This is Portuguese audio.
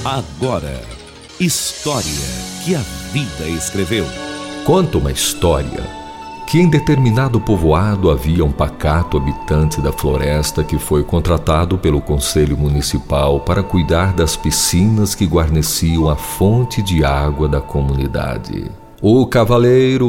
Agora, história que a vida escreveu. Conta uma história que em determinado povoado havia um pacato habitante da floresta que foi contratado pelo Conselho Municipal para cuidar das piscinas que guarneciam a fonte de água da comunidade. O cavaleiro